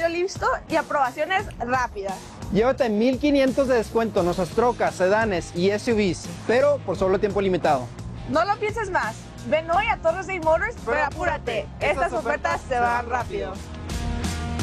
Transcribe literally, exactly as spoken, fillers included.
listo y aprobaciones rápidas. Llévate mil quinientos de descuento en nuestras trocas, sedanes y S U Vs, pero por solo tiempo limitado. No lo pienses más. Ven hoy a Torres Day Motors, pero apúrate. Estas ofertas se van rápido.